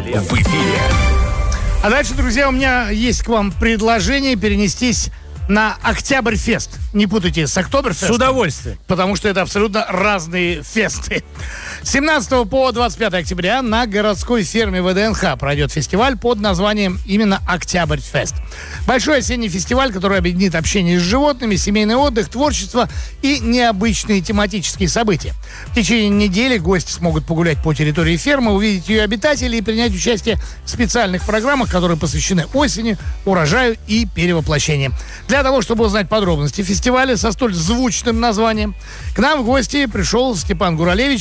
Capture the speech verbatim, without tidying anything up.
фестивале в эфире. А дальше, друзья, у меня есть к вам предложение перенестись на Октябрьфест. Не путайте с Октоберфестом. С удовольствием. Потому что это абсолютно разные фесты. С семнадцатого по двадцать пятое октября на городской ферме ВДНХ пройдет фестиваль под названием именно Октябрьфест. Большой осенний фестиваль, который объединит общение с животными, семейный отдых, творчество и необычные тематические события. В течение недели гости смогут погулять по территории фермы, увидеть ее обитателей и принять участие в специальных программах, которые посвящены осени, урожаю и перевоплощению. Для того, чтобы узнать подробности фестиваля со столь звучным названием, к нам в гости пришел Степан Гуралевич,